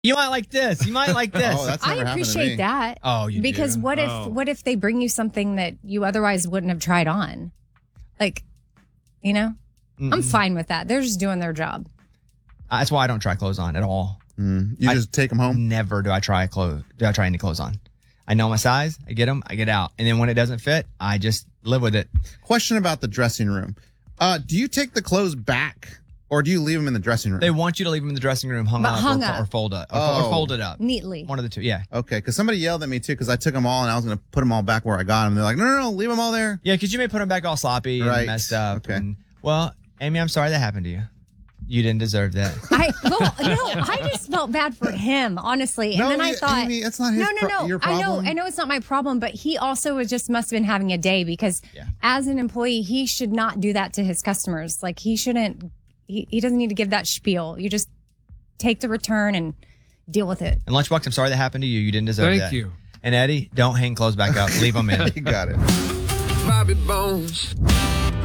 You might like this. You might like this. Oh, that's I never happened to me. appreciate that. Oh, you because do? what if they bring you something that you otherwise wouldn't have tried on? Like, I'm fine with that. They're just doing their job. That's why I don't try clothes on at all. You just take them home? Never do I try any clothes on. I know my size. I get them. I get out. And then when it doesn't fit, I just live with it. Question about the dressing room. Do you take the clothes back or do you leave them in the dressing room? They want you to leave them in the dressing room hung up or fold up. Or folded up. Neatly. One of the two, yeah. Okay, because somebody yelled at me too because I took them all and I was going to put them all back where I got them. They're like, no, leave them all there. Yeah, because you may put them back all sloppy and messed up. Okay. And, well, Amy, I'm sorry that happened to you. You didn't deserve that. I just felt bad for him, honestly. And then I thought, Amy, it's not your problem. I know it's not my problem, but he also must have been having a day because as an employee, he should not do that to his customers. Like he shouldn't, he doesn't need to give that spiel. You just take the return and deal with it. And Lunchbox, I'm sorry that happened to you. You didn't deserve that. Thank you. And Eddie, don't hang clothes back up. Leave them in. You got it. Bobby Bones.